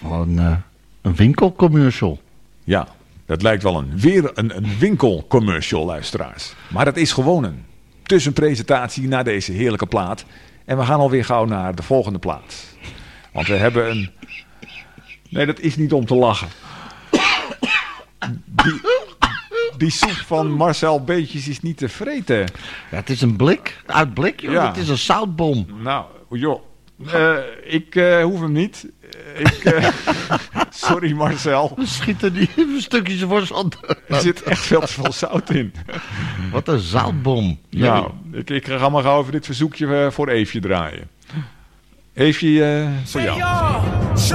Gewoon een winkelcommercial. Ja, dat lijkt wel weer een winkelcommercial, luisteraars. Maar het is gewoon een tussenpresentatie naar deze heerlijke plaat. En we gaan alweer gauw naar de volgende plaat. Want we hebben een... Nee, dat is niet om te lachen. Die soep van Marcel Beetjes is niet te vreten. Ja, het is een blik, uit blik, joh. Ja. Het is een zoutbom. Nou, joh. Ik hoef hem niet. Sorry Marcel. We schieten die stukjes worst. Er zit echt veel te veel zout in. Wat een zoutbom. Nou, ik ga maar gauw even dit verzoekje voor Eefje draaien. Eefje, voor jou.